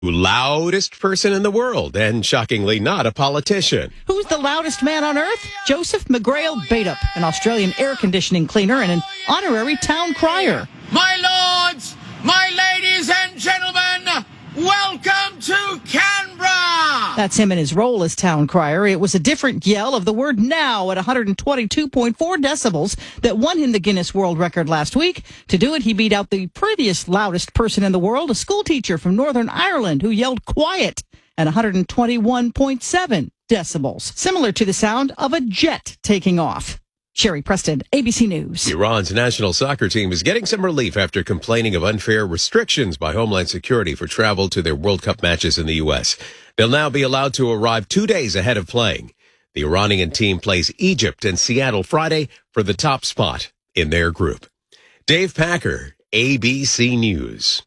Loudest person in the world, and shockingly not a politician. Who's the loudest man on earth? Joseph McGrail Baitup, an Australian air conditioning cleaner and an honorary town crier. My lords, my ladies and gentlemen, welcome to Canberra! That's him in his role as town crier. It was a different yell of the word now at 122.4 decibels that won him the Guinness World Record last week. To do it, he beat out the previous loudest person in the world, a school teacher from Northern Ireland who yelled quiet at 121.7 decibels, similar to the sound of a jet taking off. Sherry Preston, ABC News. Iran's national soccer team is getting some relief after complaining of unfair restrictions by Homeland Security for travel to their World Cup matches in the U.S. They'll now be allowed to arrive 2 days ahead of playing. The Iranian team plays Egypt and Seattle Friday for the top spot in their group. Dave Packer, ABC News.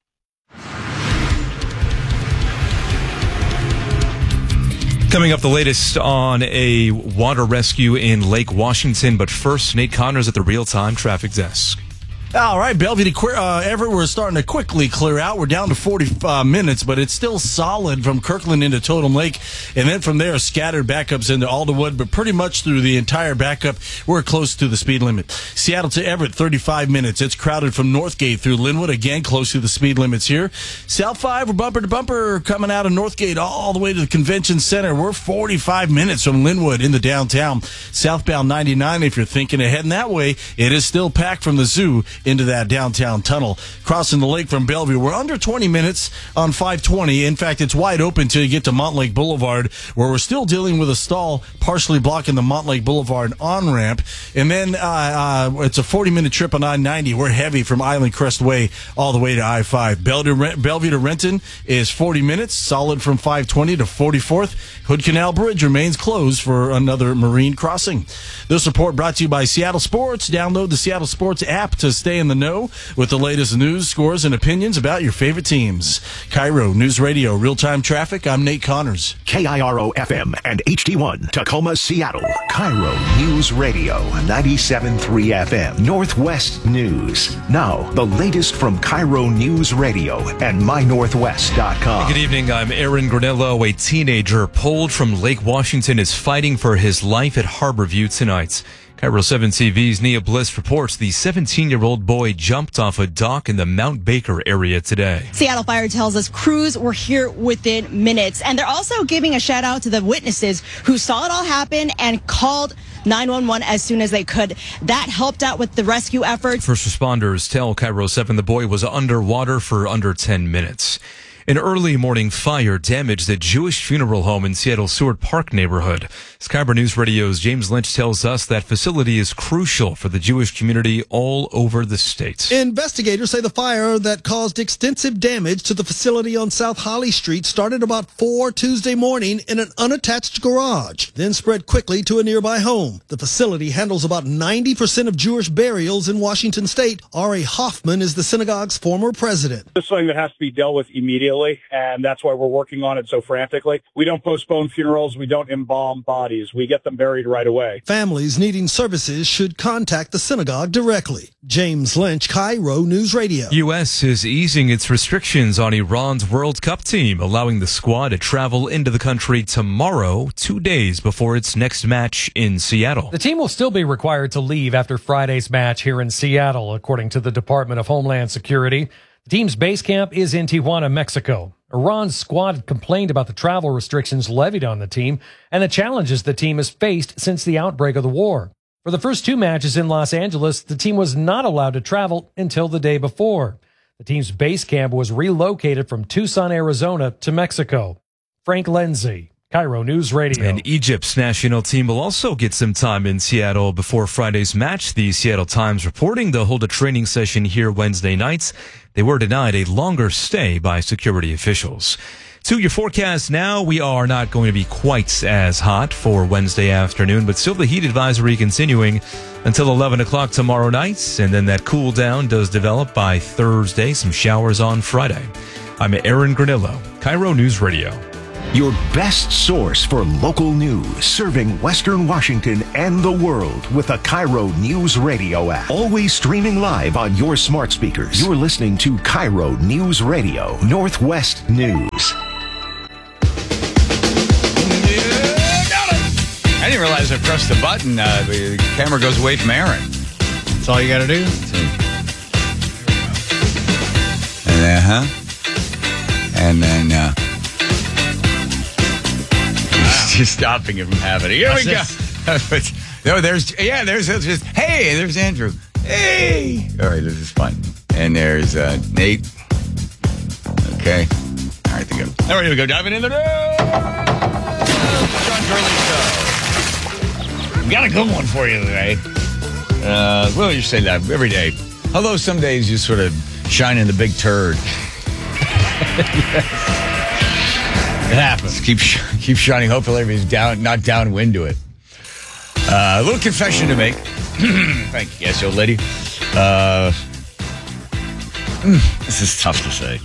Coming up, the latest on a water rescue in Lake Washington. But first, Nate Connors at the real-time traffic desk. All right, Bellevue to Everett, we're starting to quickly clear out. We're down to 40 minutes, but it's still solid from Kirkland into Totem Lake. And then from there, scattered backups into Alderwood, but pretty much through the entire backup, we're close to the speed limit. Seattle to Everett, 35 minutes. It's crowded from Northgate through Linwood, again, close to the speed limits here. South 5, we're bumper to bumper coming out of Northgate all the way to the Convention Center. We're 45 minutes from Linwood in the downtown. Southbound 99, if you're thinking of heading that way, it is still packed from the zoo into that downtown tunnel. Crossing the lake from Bellevue, we're under 20 minutes on 520. In fact, it's wide open till you get to Montlake Boulevard, where we're still dealing with a stall partially blocking the Montlake Boulevard on-ramp. And then it's a 40-minute trip on I-90. We're heavy from Island Crest Way all the way to I-5. Bellevue to Renton is 40 minutes, solid from 520 to 44th. Hood Canal Bridge remains closed for another marine crossing. This report brought to you by Seattle Sports. Download the Seattle Sports app to stay in the know with the latest news, scores, and opinions about your favorite teams. Cairo News Radio, real-time traffic. I'm Nate Connors. KIRO FM and HD1, Tacoma, Seattle. Cairo News Radio, 97.3 FM. Northwest News. Now, the latest from Cairo News Radio and MyNorthwest.com. Good evening. I'm Aaron Granello. A teenager pulled from Lake Washington is fighting for his life at Harborview tonight. Cairo 7 TV's Nia Bliss reports the 17-year-old boy jumped off a dock in the Mount Baker area today. Seattle Fire tells us crews were here within minutes, and they're also giving a shout out to the witnesses who saw it all happen and called 911 as soon as they could. That helped out with the rescue efforts. First responders tell Cairo 7 the boy was underwater for under 10 minutes. An early morning fire damaged the Jewish funeral home in Seattle's Seward Park neighborhood. Cairo News Radio's James Lynch tells us that facility is crucial for the Jewish community all over the state. Investigators say the fire that caused extensive damage to the facility on South Holly Street started about 4 Tuesday morning in an unattached garage, then spread quickly to a nearby home. The facility handles about 90% of Jewish burials in Washington state. Ari Hoffman is the synagogue's former president. This is something that has to be dealt with immediately, and that's why we're working on it so frantically. We don't postpone funerals. We don't embalm bodies. We get them buried right away. Families needing services should contact the synagogue directly. James Lynch, Cairo News Radio. U.S. is easing its restrictions on Iran's World Cup team, allowing the squad to travel into the country tomorrow, 2 days before its next match in Seattle. The team will still be required to leave after Friday's match here in Seattle, according to the Department of Homeland Security. The team's base camp is in Tijuana, Mexico. Iran's squad complained about the travel restrictions levied on the team and the challenges the team has faced since the outbreak of the war. For the first 2 matches in Los Angeles, the team was not allowed to travel until the day before. The team's base camp was relocated from Tucson, Arizona to Mexico. Frank Lindsay, Cairo News Radio. And Egypt's national team will also get some time in Seattle before Friday's match. The Seattle Times reporting they'll hold a training session here Wednesday nights. They were denied a longer stay by security officials. To your forecast now, we are not going to be quite as hot for Wednesday afternoon, but still the heat advisory continuing until 11 o'clock tomorrow night. And then that cool down does develop by Thursday, some showers on Friday. I'm Aaron Granillo, Cairo News Radio. Your best source for local news, serving Western Washington and the world with the Cairo News Radio app. Always streaming live on your smart speakers. You're listening to Cairo News Radio, Northwest News. I didn't realize I pressed the button. The camera goes away from Aaron. That's all you got to do. And then, just stopping it from happening. Here we go. No, there's just, hey, there's Andrew. Hey. All right, this is fun. And there's Nate. Okay. All right, here we go. Diving in the room. Sean Curley Show. Got a good one for you today. Well, you say that every day. Although some days you sort of shine in the big turd. It happens. Keep shining. Hopefully everybody's not downwind to it. A little confession to make. Thank you. Yes, old lady. This is tough to say.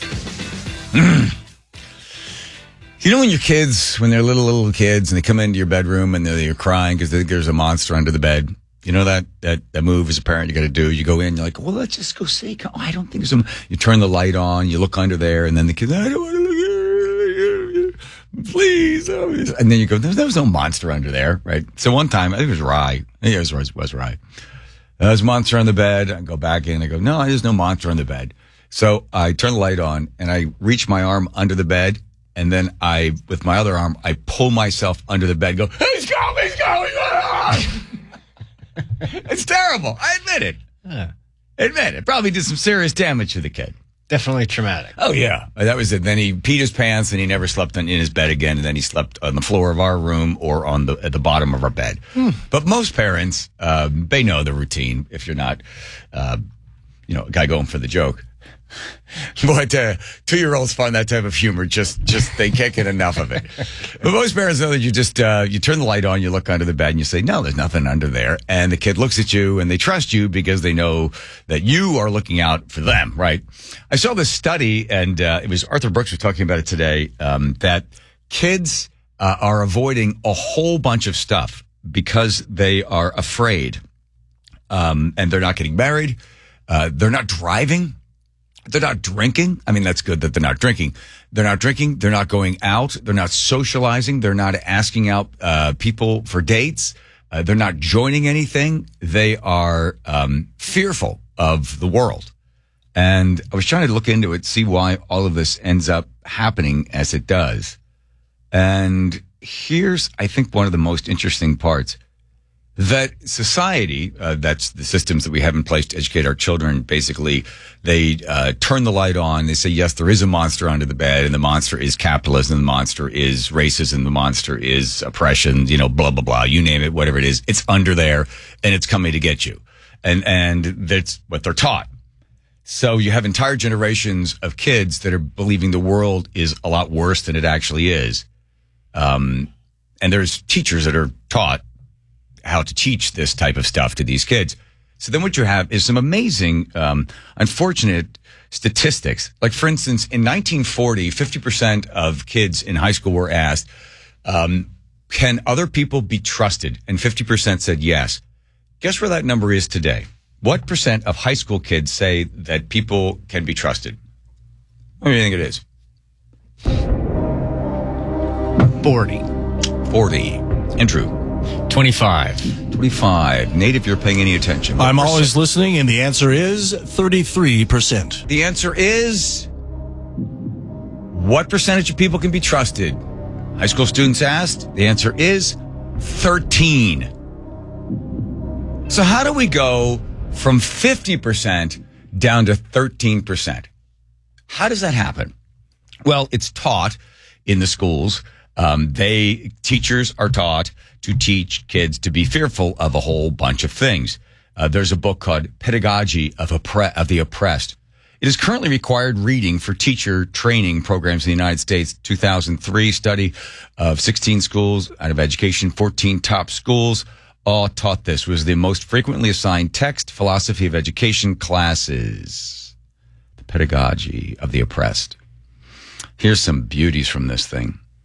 You know when your kids, when they're little kids and they come into your bedroom and you're crying because they think there's a monster under the bed? You know that move as a parent you got to do? You go in, you're like, well, let's just go see. Oh, I don't think there's some. You turn the light on, you look under there, and then the kids, I don't want to look here. Please. And then you go, there was no monster under there, right? So one time, I think it was Rye. I think it was Rye. There's a monster on the bed. I go back in, I go, no, there's no monster on the bed. So I turn the light on, and I reach my arm under the bed, and then with my other arm, I pull myself under the bed, go, he's going. It's terrible. I admit it. Admit it. Probably did some serious damage to the kid. Definitely traumatic. Oh, yeah. That was it. Then he peed his pants and he never slept in his bed again. And then he slept on the floor of our room or at the bottom of our bed. But most parents, they know the routine if you're not, a guy going for the joke. But 2-year-olds find that type of humor just they can't get enough of it. But most parents know that you just you turn the light on, you look under the bed, and you say, "No, there's nothing under there." And the kid looks at you, and they trust you because they know that you are looking out for them, right? I saw this study, and it was Arthur Brooks was talking about it today. That kids are avoiding a whole bunch of stuff because they are afraid, and they're not getting married, they're not driving. They're not drinking. I mean, that's good that they're not drinking. They're not drinking. They're not going out. They're not socializing. They're not asking out people for dates. They're not joining anything. They are fearful of the world. And I was trying to look into it, see why all of this ends up happening as it does. And here's, I think, one of the most interesting parts. That society, that's the systems that we have in place to educate our children. Basically, they turn the light on. They say, yes, there is a monster under the bed, and the monster is capitalism, the monster is racism, the monster is oppression, blah, blah, blah. You name it, whatever it is. It's under there, and it's coming to get you. And that's what they're taught. So you have entire generations of kids that are believing the world is a lot worse than it actually is. And there's teachers that are taught how to teach this type of stuff to these kids. So then what you have is some amazing, unfortunate statistics. Like, for instance, in 1940, 50% of kids in high school were asked, can other people be trusted? And 50% said yes. Guess where that number is today? What percent of high school kids say that people can be trusted? What do you think it is? 40. 40. Andrew? 25. 25. Nate, if you're paying any attention. I'm always listening, and the answer is 33%. The answer is, what percentage of people can be trusted? High school students asked. The answer is 13. So how do we go from 50% down to 13%? How does that happen? Well, it's taught in the schools. Teachers are taught to teach kids to be fearful of a whole bunch of things. There's a book called Pedagogy of the Oppressed. It is currently required reading for teacher training programs in the United States. 2003 study of 16 schools out of education, 14 top schools all taught this. Was the most frequently assigned text, philosophy of education classes. The Pedagogy of the Oppressed. Here's some beauties from this thing.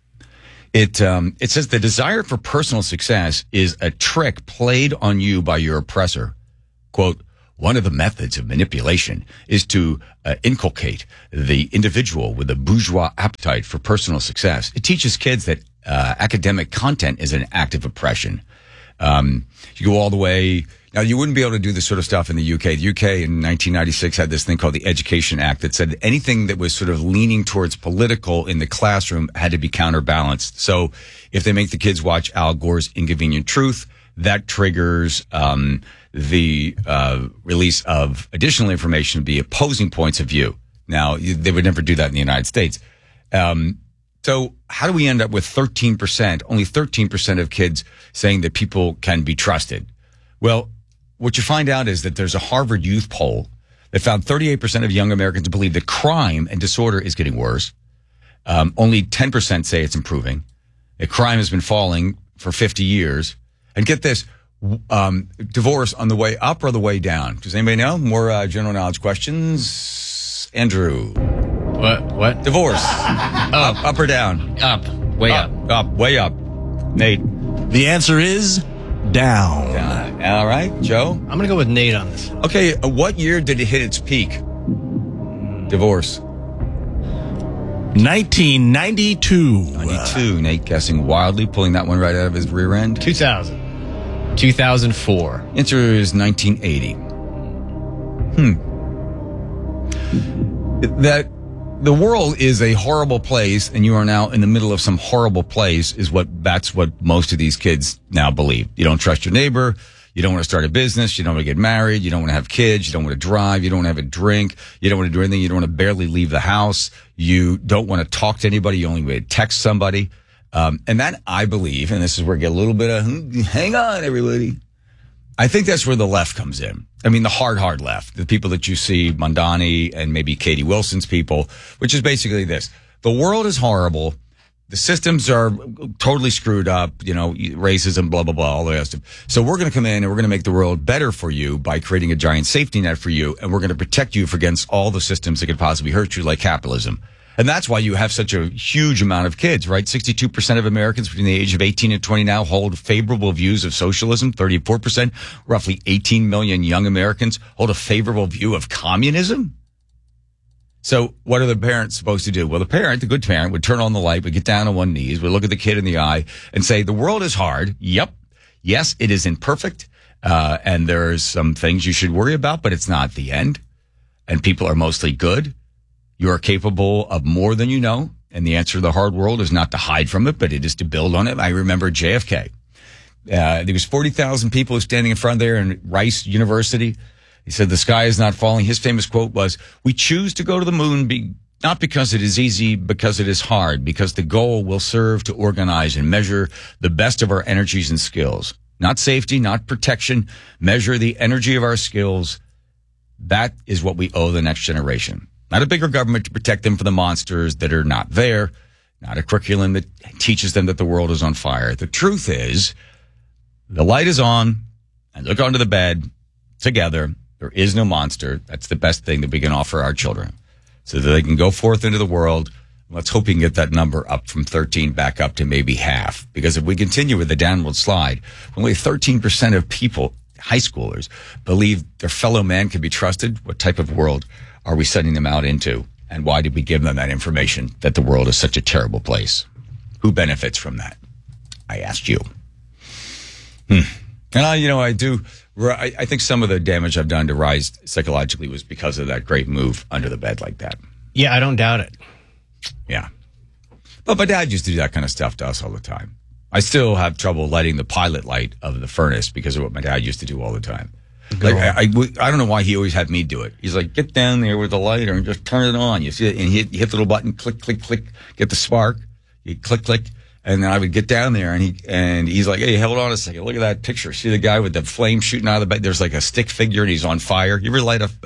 It says the desire for personal success is a trick played on you by your oppressor. Quote, one of the methods of manipulation is to inculcate the individual with a bourgeois appetite for personal success. It teaches kids that academic content is an act of oppression. You go all the way. Now, you wouldn't be able to do this sort of stuff in the UK. The UK in 1996 had this thing called the Education Act that said anything that was sort of leaning towards political in the classroom had to be counterbalanced. So if they make the kids watch Al Gore's Inconvenient Truth, that triggers the release of additional information to be opposing points of view. Now, they would never do that in the United States. So how do we end up with 13%, only 13% of kids saying that people can be trusted? Well, what you find out is that there's a Harvard Youth poll that found 38% of young Americans believe that crime and disorder is getting worse. Only 10% say it's improving. That crime has been falling for 50 years. And get this, divorce on the way up or the way down? Does anybody know? More general knowledge questions. Andrew. What? Divorce. Up or down? Up. Way up. Up. Way up. Nate. The answer is down. Down. All right. Joe? I'm going to go with Nate on this. Okay. What year did it hit its peak? Divorce. 1992. 92. Nate guessing wildly, pulling that one right out of his rear end. 2000. 2004. Answer is 1980. That the world is a horrible place and you are now in the middle of some horrible place that's what most of these kids now believe. You don't trust your neighbor. You don't want to start a business. You don't want to get married. You don't want to have kids. You don't want to drive. You don't want to have a drink. You don't want to do anything. You don't want to barely leave the house. You don't want to talk to anybody. You only want to text somebody. And that, I believe, and this is where I get a little bit of, hang on, everybody. I think that's where the left comes in. I mean, the hard left, the people that you see, Mondani and maybe Katie Wilson's people, which is basically this. The world is horrible. The systems are totally screwed up, racism, blah, blah, blah, all the rest of it. So we're going to come in and we're going to make the world better for you by creating a giant safety net for you. And we're going to protect you against all the systems that could possibly hurt you, like capitalism. And that's why you have such a huge amount of kids, right? 62% of Americans between the age of 18 and 20 now hold favorable views of socialism. 34%, roughly 18 million young Americans hold a favorable view of communism. So what are the parents supposed to do? Well, the good parent would turn on the light, would get down on one knee, would look at the kid in the eye and say, the world is hard. Yep. Yes, it is imperfect. And there's some things you should worry about, but it's not the end. And people are mostly good. You are capable of more than you know. And the answer to the hard world is not to hide from it, but it is to build on it. I remember JFK. There was 40,000 people standing in front there in Rice University. He said, the sky is not falling. His famous quote was, we choose to go to the moon not because it is easy, because it is hard, because the goal will serve to organize and measure the best of our energies and skills. Not safety, not protection. Measure the energy of our skills. That is what we owe the next generation. Not a bigger government to protect them from the monsters that are not there. Not a curriculum that teaches them that the world is on fire. The truth is, the light is on, and look onto the bed together. There is no monster. That's the best thing that we can offer our children so that they can go forth into the world. Let's hope we can get that number up from 13 back up to maybe half. Because if we continue with the downward slide, only 13% of people, high schoolers, believe their fellow man can be trusted. What type of world are we sending them out into? And why did we give them that information that the world is such a terrible place? Who benefits from that? I asked you. And I think some of the damage I've done to Rise psychologically was because of that great move under the bed like that. Yeah, I don't doubt it. Yeah. But my dad used to do that kind of stuff to us all the time. I still have trouble lighting the pilot light of the furnace because of what my dad used to do all the time. Like I don't know why he always had me do it. He's like, get down there with the lighter and just turn it on. You see it, and you hit the little button, click, click, click, get the spark. You click, click, and then I would get down there, and he's like, hey, hold on a second, look at that picture. See the guy with the flame shooting out of the bed? There's like a stick figure, and he's on fire. You ever light a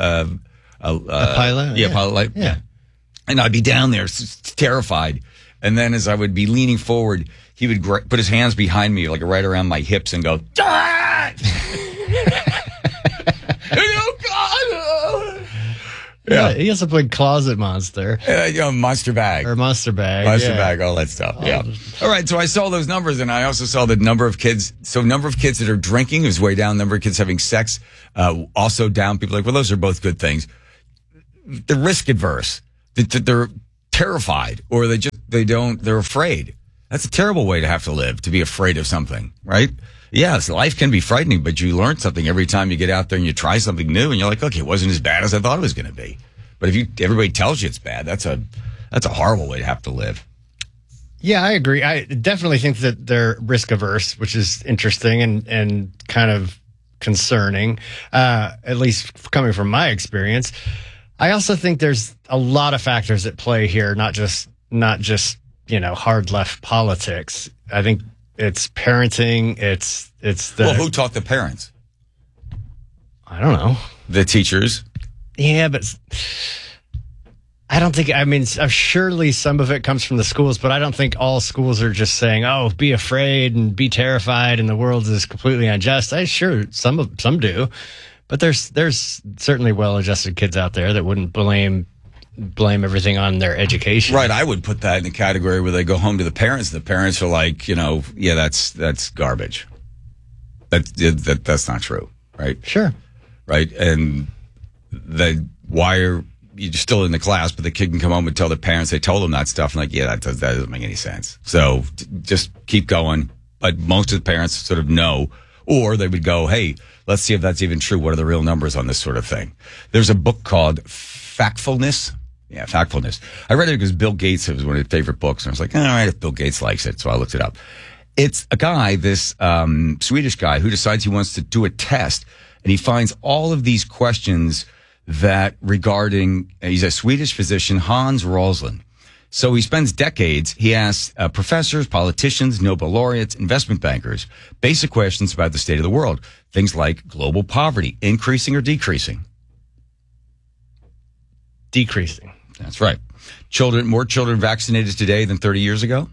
pilot? Yeah, pilot light. Yeah. And I'd be down there, terrified. And then as I would be leaning forward, he would put his hands behind me, like right around my hips, and go, ah! Oh, God! Yeah. He also played Closet Monster. Monster Bag. Or Monster Bag. Monster Bag, all that stuff. Yeah. All right, so I saw those numbers, and I also saw the number of kids. So number of kids that are drinking is way down. Number of kids having sex also down. People are like, well, those are both good things. They're risk adverse. They're terrified, or they're afraid. That's a terrible way to have to live, to be afraid of something, right? Yes, life can be frightening, but you learn something every time you get out there and you try something new, and you're like, okay, it wasn't as bad as I thought it was going to be. But if everybody tells you it's bad, that's a horrible way to have to live. Yeah, I agree. I definitely think that they're risk averse, which is interesting and kind of concerning, at least coming from my experience. I also think there's a lot of factors at play here, not just hard left politics. I think it's parenting. It's well, who taught the parents? I don't know. The teachers. Yeah, but I don't think. I mean, surely some of it comes from the schools, but I don't think all schools are just saying, "Oh, be afraid and be terrified," and the world is completely unjust. Some do, but there's certainly well-adjusted kids out there that wouldn't blame everything on their education. Right. I would put that in the category where they go home to the parents. The parents are like, yeah, that's garbage. That's not true. Right. Sure. Right. And why are you still in the class, but the kid can come home and tell the parents they told them that stuff. And like, yeah, that doesn't make any sense. So just keep going. But most of the parents sort of know, or they would go, hey, let's see if that's even true. What are the real numbers on this sort of thing? There's a book called Factfulness. Yeah, Factfulness. I read it because Bill Gates, it was one of his favorite books. And I was like, all right, if Bill Gates likes it. So I looked it up. It's a guy, this Swedish guy, who decides he wants to do a test. And he finds all of these questions that he's a Swedish physician, Hans Rosling. So he spends decades, he asks professors, politicians, Nobel laureates, investment bankers, basic questions about the state of the world. Things like global poverty, increasing or decreasing? Decreasing. That's right. More children vaccinated today than 30 years ago?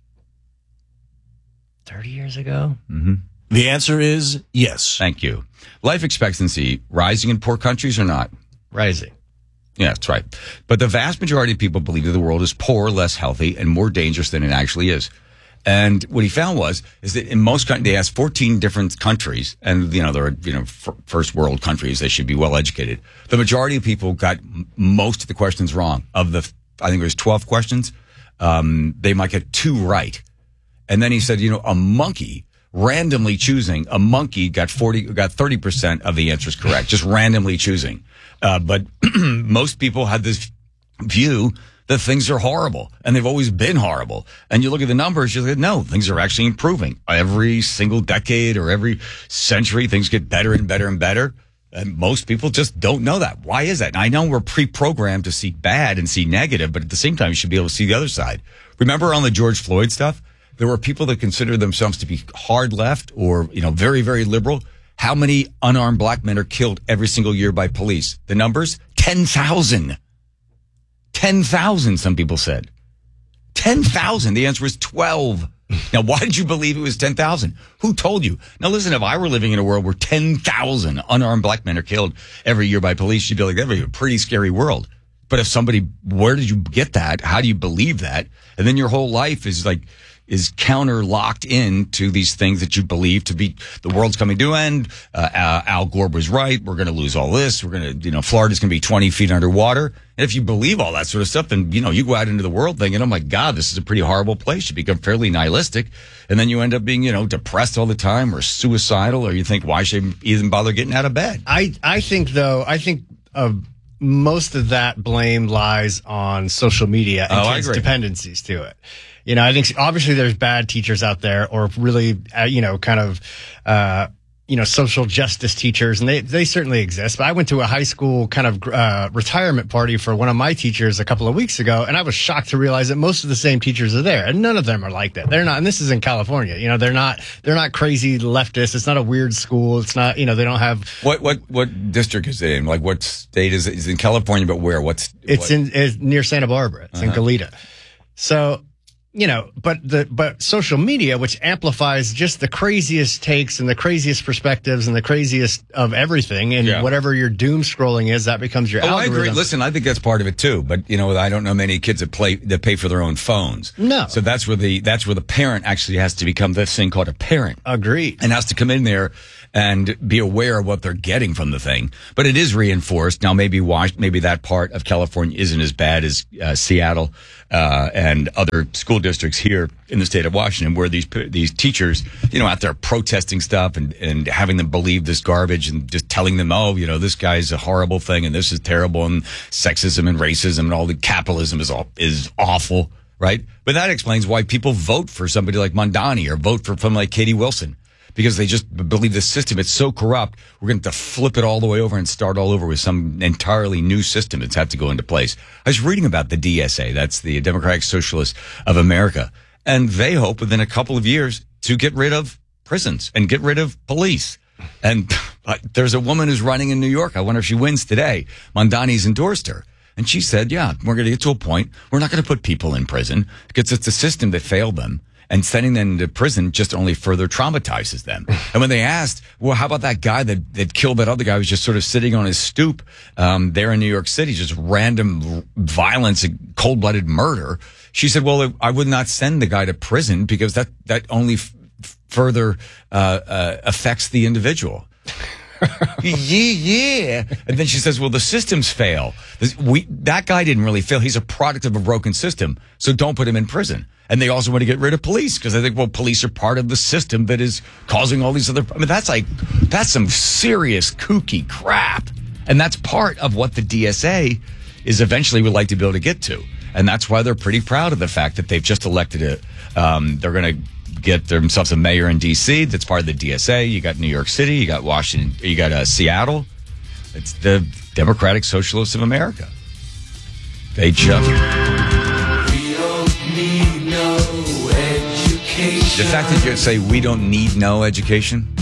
30 years ago? Mm-hmm. The answer is yes. Thank you. Life expectancy, rising in poor countries or not? Rising. Yeah, that's right. But the vast majority of people believe that the world is poor, less healthy, and more dangerous than it actually is. And what he found is that in most countries, they asked 14 different countries, and there are first world countries, they should be well educated. The majority of people got most of the questions wrong. Of the, I think it was 12 questions, they might get 2 right. And then he said, a monkey randomly choosing, a monkey got 30% of the answers correct, just randomly choosing. But most people had this view that things are horrible, and they've always been horrible. And you look at the numbers, you're like, no, things are actually improving. Every single decade or every century, things get better and better and better. And most people just don't know that. Why is that? And I know we're pre-programmed to see bad and see negative, but at the same time, you should be able to see the other side. Remember on the George Floyd stuff? There were people that considered themselves to be hard left or, very, very liberal. How many unarmed black men are killed every single year by police? The numbers? 10,000. 10,000, some people said. 10,000. The answer is 12. Now, why did you believe it was 10,000? Who told you? Now, listen, if I were living in a world where 10,000 unarmed black men are killed every year by police, you'd be like, that would be a pretty scary world. But if where did you get that? How do you believe that? And then your whole life is counter locked into these things that you believe to be the world's coming to an end. Al Gore was right. We're going to lose all this. We're going to, Florida's going to be 20 feet underwater. And if you believe all that sort of stuff, then, you go out into the world thinking, oh my God, this is a pretty horrible place. You become fairly nihilistic. And then you end up being, depressed all the time or suicidal, or you think, why should I even bother getting out of bed? I think most of that blame lies on social media and kids' dependencies to it. I think obviously there's bad teachers out there or really, social justice teachers, and they certainly exist. But I went to a high school kind of retirement party for one of my teachers a couple of weeks ago, and I was shocked to realize that most of the same teachers are there, and none of them are like that. They're not, and this is in California. They're not crazy leftists. It's not a weird school. It's not, they don't have. What district is it in? Like what state is it? It's in California, but where? It's near Santa Barbara. It's in Goleta. So but social media, which amplifies just the craziest takes and the craziest perspectives and the craziest of everything, and whatever your doom scrolling is, that becomes your algorithm. I agree. Listen, I think that's part of it too. But I don't know many kids that pay for their own phones. No. So that's where the parent actually has to become this thing called a parent. Agreed. And has to come in there and be aware of what they're getting from the thing. But it is reinforced. Now, maybe that part of California isn't as bad as Seattle and other school districts here in the state of Washington, where these teachers, out there protesting stuff and having them believe this garbage and just telling them, this guy's a horrible thing and this is terrible and sexism and racism and all the capitalism is awful, right? But that explains why people vote for somebody like Mondani or vote for someone like Katie Wilson. Because they just believe the system, it's so corrupt, we're going to have to flip it all the way over and start all over with some entirely new system that's had to go into place. I was reading about the DSA, that's the Democratic Socialists of America, and they hope within a couple of years to get rid of prisons and get rid of police. And there's a woman who's running in New York. I wonder if she wins today. Mondani's endorsed her. And she said, we're going to get to a point, we're not going to put people in prison because it's a system that failed them. And sending them to prison just only further traumatizes them. And when they asked, well, how about that guy that killed that other guy who was just sort of sitting on his stoop there in New York City, just random violence and cold-blooded murder, she said, well, I would not send the guy to prison because that only further affects the individual. Yeah. And then she says, well, the systems fail. That guy didn't really fail. He's a product of a broken system. So don't put him in prison. And they also want to get rid of police because they think, well, police are part of the system that is causing all these other. I mean, that's some serious kooky crap. And that's part of what the DSA is eventually would like to be able to get to. And that's why they're pretty proud of the fact that they've just elected they're going to get themselves a mayor in D.C. that's part of the DSA. You got New York City, you got Washington, you got Seattle. It's the Democratic Socialists of America. They just. The fact that you say we don't need no education,